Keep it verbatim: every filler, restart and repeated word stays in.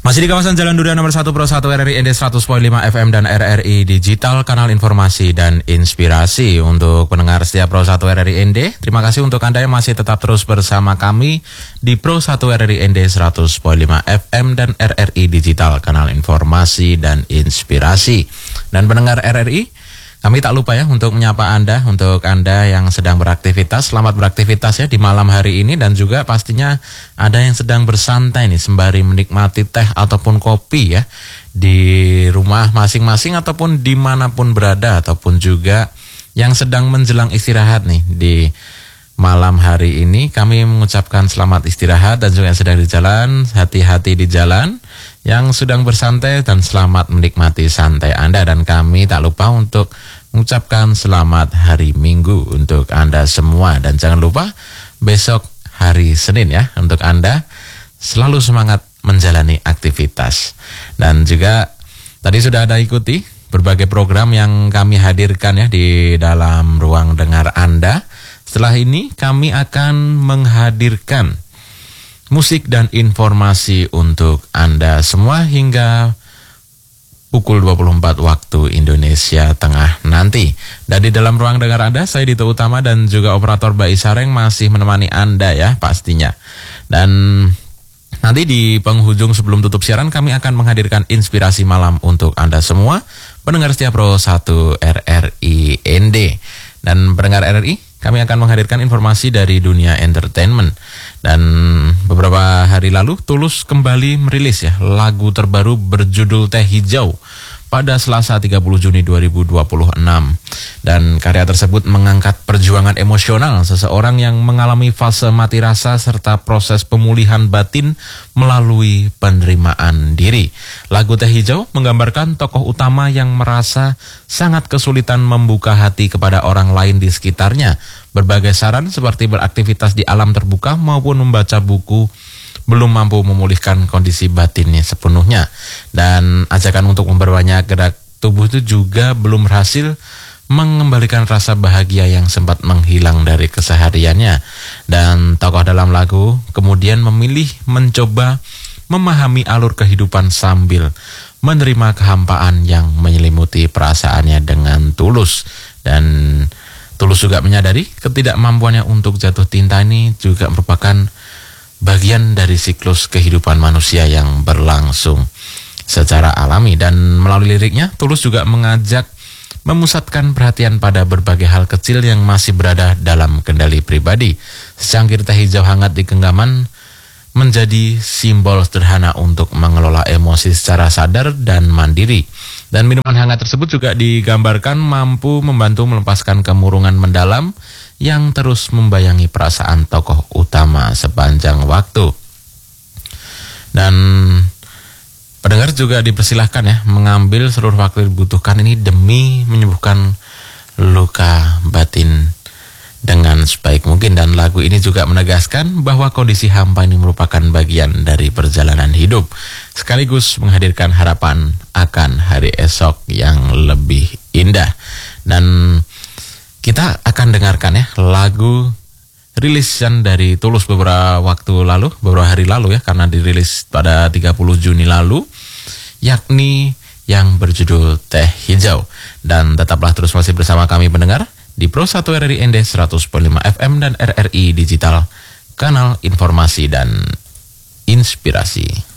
Masih di kawasan Jalan Durian nomor satu Pro satu R R I N D seratus koma lima F M dan R R I Digital, kanal informasi dan inspirasi untuk pendengar setia Pro satu R R I N D. Terima kasih untuk Anda yang masih tetap terus bersama kami di Pro satu R R I N D seratus koma lima F M dan R R I Digital, kanal informasi dan inspirasi. Dan pendengar R R I, kami tak lupa ya untuk menyapa Anda, untuk Anda yang sedang beraktivitas, selamat beraktivitas ya di malam hari ini. Dan juga pastinya ada yang sedang bersantai nih sembari menikmati teh ataupun kopi ya di rumah masing-masing ataupun dimanapun berada, ataupun juga yang sedang menjelang istirahat nih di malam hari ini. Kami mengucapkan selamat istirahat, dan juga yang sedang di jalan, hati-hati di jalan, yang sedang bersantai dan selamat menikmati santai Anda. Dan kami tak lupa untuk mengucapkan selamat hari Minggu untuk Anda semua. Dan jangan lupa besok hari Senin ya, untuk Anda selalu semangat menjalani aktivitas. Dan juga tadi sudah Anda ikuti berbagai program yang kami hadirkan ya di dalam ruang dengar Anda. Setelah ini kami akan menghadirkan musik dan informasi untuk Anda semua hingga pukul dua puluh empat waktu Indonesia Tengah nanti. Dan di dalam ruang dengar Anda, saya Dito Utama dan juga operator Mbak Isareng masih menemani Anda ya pastinya. Dan nanti di penghujung sebelum tutup siaran, kami akan menghadirkan inspirasi malam untuk Anda semua, pendengar setia Pro satu R R I N D. Dan pendengar R R I, kami akan menghadirkan informasi dari dunia entertainment. Dan beberapa hari lalu Tulus kembali merilis ya lagu terbaru berjudul Teh Hijau pada Selasa tiga puluh Juni dua ribu dua puluh enam. Dan karya tersebut mengangkat perjuangan emosional seseorang yang mengalami fase mati rasa serta proses pemulihan batin melalui penerimaan diri. Lagu Teh Hijau menggambarkan tokoh utama yang merasa sangat kesulitan membuka hati kepada orang lain di sekitarnya. Berbagai saran seperti beraktivitas di alam terbuka maupun membaca buku belum mampu memulihkan kondisi batinnya sepenuhnya. Dan ajakan untuk memperbanyak gerak tubuh itu juga belum berhasil mengembalikan rasa bahagia yang sempat menghilang dari kesehariannya. Dan tokoh dalam lagu kemudian memilih mencoba memahami alur kehidupan sambil menerima kehampaan yang menyelimuti perasaannya dengan tulus. Dan Tulus juga menyadari ketidakmampuannya untuk jatuh cinta ini juga merupakan bagian dari siklus kehidupan manusia yang berlangsung secara alami. Dan melalui liriknya, Tulus juga mengajak memusatkan perhatian pada berbagai hal kecil yang masih berada dalam kendali pribadi. Secangkir teh hijau hangat di genggaman menjadi simbol sederhana untuk mengelola emosi secara sadar dan mandiri. Dan minuman hangat tersebut juga digambarkan mampu membantu melepaskan kemurungan mendalam yang terus membayangi perasaan tokoh utama sepanjang waktu. Dan pendengar juga dipersilahkan ya mengambil seluruh waktu yang dibutuhkan ini demi menyembuhkan luka batin dengan sebaik mungkin. Dan lagu ini juga menegaskan bahwa kondisi hampa ini merupakan bagian dari perjalanan hidup, sekaligus menghadirkan harapan akan hari esok yang lebih indah. Dan kita akan dengarkan ya lagu rilisan dari Tulus beberapa waktu lalu, beberapa hari lalu ya, karena dirilis pada tiga puluh Juni lalu, yakni yang berjudul Teh Hijau. Dan tetaplah terus masih bersama kami pendengar di Pro satu R R I N D seratus koma lima F M dan R R I Digital, kanal informasi dan inspirasi.